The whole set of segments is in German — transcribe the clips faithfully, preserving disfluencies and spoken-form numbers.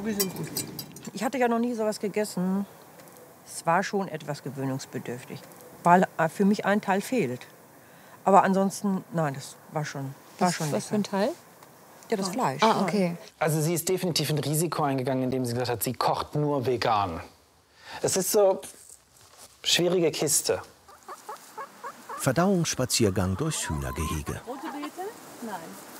die sind gut. Ich hatte ja noch nie sowas gegessen. Es war schon etwas gewöhnungsbedürftig, weil für mich ein Teil fehlt. Aber ansonsten, nein, das war schon, war Was, schon was für ein Teil? Ja, das Fleisch. Ah, okay. Also sie ist definitiv ein Risiko eingegangen, indem sie gesagt hat, sie kocht nur vegan. Es ist so schwierige Kiste. Verdauungsspaziergang durchs Hühnergehege. Rote Beete? Nein.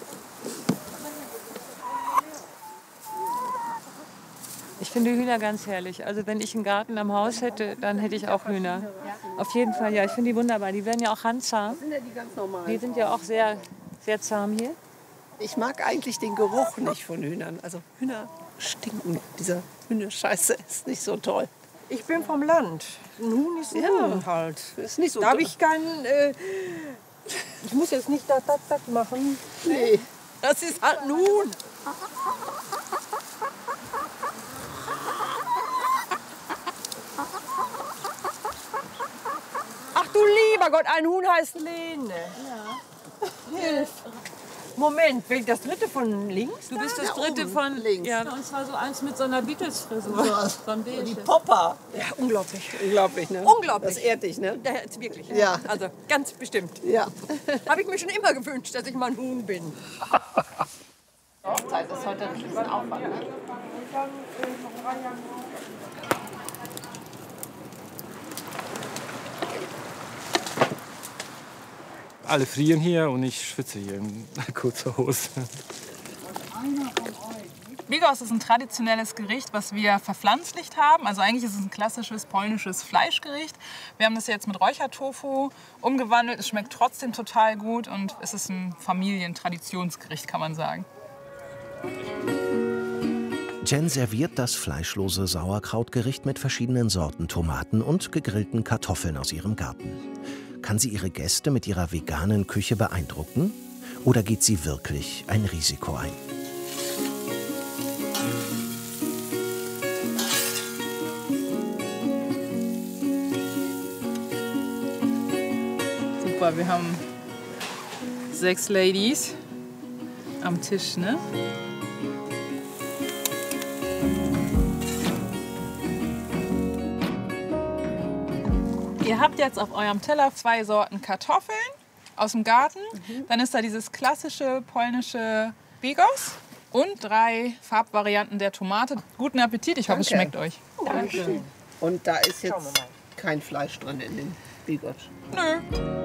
Ich finde Hühner ganz herrlich. Also wenn ich einen Garten am Haus hätte, dann hätte ich auch Hühner. Auf jeden Fall, ja. Ich finde die wunderbar. Die werden ja auch handzahm. Sind ja die ganz normalen. Die sind ja auch sehr, sehr zahm hier. Ich mag eigentlich den Geruch nicht von Hühnern. Also Hühner stinken. Dieser Hühnerscheiße ist nicht so toll. Ich bin vom Land. Ein Huhn ist ein Ja, Huhn halt. Ist nicht so Da habe toll. ich keinen... Äh, ich muss jetzt nicht das, das, das machen. Nee, das ist halt ein Huhn. Ach du lieber Gott, ein Huhn heißt Lene. Ja. Hilf. Moment, bin ich das dritte von links? Du bist das Ja, dritte oben, von links. Ja, und zwar so eins mit so einer Beatles-Frisur. So ein Beige. Die Popper. Ja, unglaublich. Unglaublich, ne? Unglaublich. Das ehrt dich, ne? Ja, jetzt wirklich. Ja. Also ganz bestimmt. Ja. Habe ich mir schon immer gewünscht, dass ich mal ein Huhn bin. Hochzeit ist heute ein bisschen Aufwand, ne? Alle frieren hier und ich schwitze hier in kurzer Hose. Bigos ist ein traditionelles Gericht, was wir verpflanzlicht haben. Also eigentlich ist es ein klassisches polnisches Fleischgericht. Wir haben das jetzt mit Räuchertofu umgewandelt. Es schmeckt trotzdem total gut und es ist ein Familientraditionsgericht, kann man sagen. Jen serviert das fleischlose Sauerkrautgericht mit verschiedenen Sorten Tomaten und gegrillten Kartoffeln aus ihrem Garten. Kann sie ihre Gäste mit ihrer veganen Küche beeindrucken? Oder geht sie wirklich ein Risiko ein? Super, wir haben sechs Ladies am Tisch, ne? Ihr habt jetzt auf eurem Teller zwei Sorten Kartoffeln aus dem Garten. Mhm. Dann ist da dieses klassische polnische Bigos und drei Farbvarianten der Tomate. Guten Appetit, ich hoffe, es schmeckt euch. Danke. Und da ist jetzt kein Fleisch drin in den Bigos. Nö.